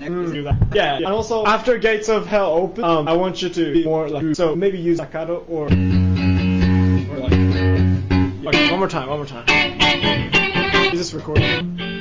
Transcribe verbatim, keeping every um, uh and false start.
Mm, do that. Yeah, and also after Gates of Hell open, um, I want you to be more like so maybe use staccato or or like okay, one more time, one more time. Is this recording?